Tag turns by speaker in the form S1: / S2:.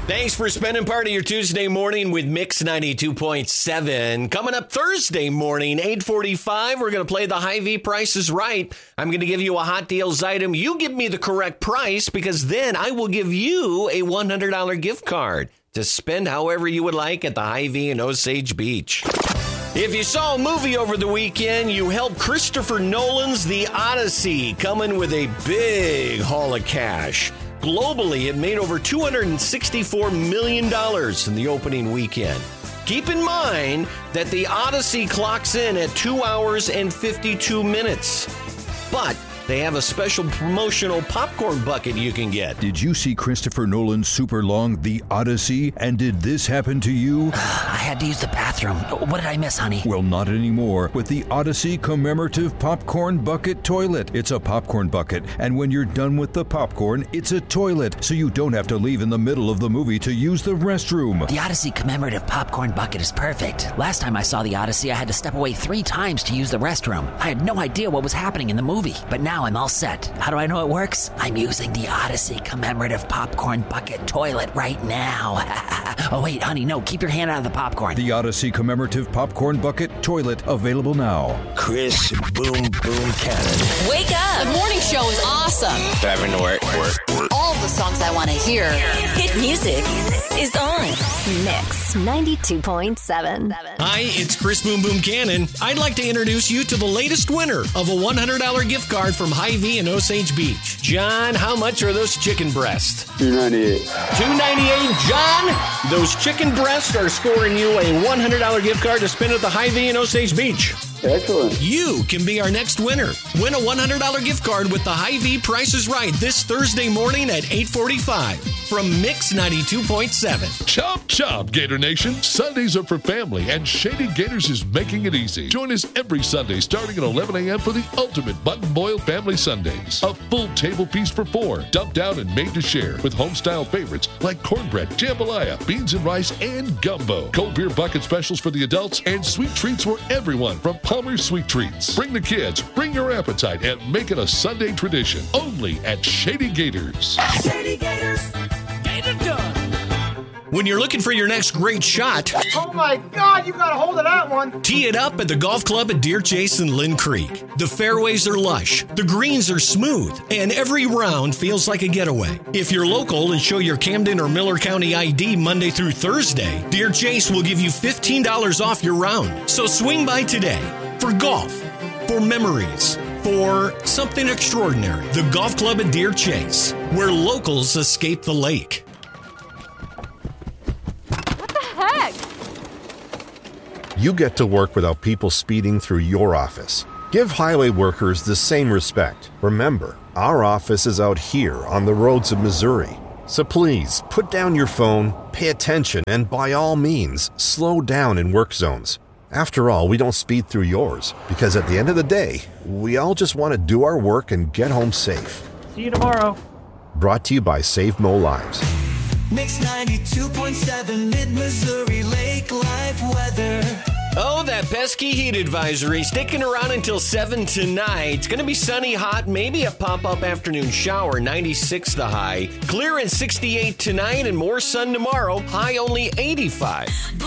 S1: Thanks for spending part of your Tuesday morning with Mix 92.7. Coming up Thursday morning, 8:45, we're going to play the Hy-Vee Price is Right. I'm going to give you a Hot Deals item. You give me the correct price because then I will give you a $100 gift card to spend however you would like at the Hy-Vee in Osage Beach. If you saw a movie over the weekend, you helped Christopher Nolan's The Odyssey, coming with a big haul of cash. Globally, it made over $264 million in the opening weekend. Keep in mind that The Odyssey clocks in at 2 hours and 52 minutes. But they have a special promotional popcorn bucket you can get.
S2: Did you see Christopher Nolan's super long The Odyssey? And did this happen to you?
S3: I had to use the bathroom. What did I miss, honey?
S2: Well, not anymore. With the Odyssey Commemorative Popcorn Bucket Toilet. It's a popcorn bucket, and when you're done with the popcorn, it's a toilet, so you don't have to leave in the middle of the movie to use the restroom.
S3: The Odyssey Commemorative Popcorn Bucket is perfect. Last time I saw The Odyssey, I had to step away 3 times to use the restroom. I had no idea what was happening in the movie, but now I'm all set. How do I know it works? I'm using the Odyssey Commemorative Popcorn Bucket Toilet right now. Oh, wait, honey, no, keep your hand out of the popcorn.
S2: The Odyssey Commemorative Popcorn Bucket Toilet, available now.
S1: Chris Boom Boom Cannon.
S4: Wake up! The morning show is awesome.
S5: Driving to work.
S4: All the songs I want to hear. Hit music is on.
S6: Mix 92.7.
S1: Hi, it's Chris Boom Boom Cannon. I'd like to introduce you to the latest winner of a $100 gift card from Hy-Vee in Osage Beach. John, how much are those chicken breasts?
S7: $2.98.
S1: $2.98, John. Those chicken breasts are scoring you a $100 gift card to spend at the Hy-Vee in Osage Beach.
S7: Excellent.
S1: You can be our next winner. Win a $100 gift card with the Hy-Vee Price is Right this Thursday morning at 8:45 from Mix 92.7.
S8: Chop, chop, Gator Nation. Sundays are for family, and Shady Gators is making it easy. Join us every Sunday starting at 11 a.m. for the ultimate button-boiled family Sundays. A full table feast for 4, dumped out and made to share with home-style favorites like cornbread, jambalaya, beans and rice, and gumbo. Cold beer bucket specials for the adults, and sweet treats for everyone from Palmer's Sweet Treats. Bring the kids, bring your appetite, and make it a Sunday tradition. Only at Shady Gators.
S9: Shady Gators, get it done.
S1: When you're looking for your next great shot,
S9: Oh my God, you got a hold of that one.
S1: tee it up at the golf club at Deer Chase and Lynn Creek. The fairways are lush, the greens are smooth, and every round feels like a getaway. If you're local and show your Camden or Miller County ID Monday through Thursday, Deer Chase will give you $15 off your round. So swing by today for golf, for memories, for something extraordinary. The golf club at Deer Chase, where locals escape the lake.
S6: Heck!
S10: You get to work without people speeding through your office. Give highway workers the same respect. Remember, our office is out here on the roads of Missouri. So please, put down your phone, pay attention, and by all means, slow down in work zones. After all, we don't speed through yours, because at the end of the day, we all just want to do our work and get home safe.
S9: See you tomorrow.
S10: Brought to you by Save Mo Lives.
S9: Mix 92.7 Mid-Missouri Lake Life weather.
S1: Oh, that pesky heat advisory sticking around until 7 tonight. It's going to be sunny, hot, maybe a pop-up afternoon shower, 96 the high. Clear and 68 tonight and more sun tomorrow, high only 85.